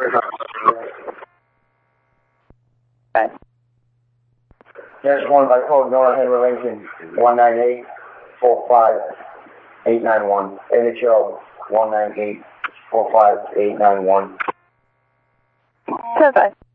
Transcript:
Okay. There's one by code Northern Relation 198-45891. NHL 198-45891. 10-5.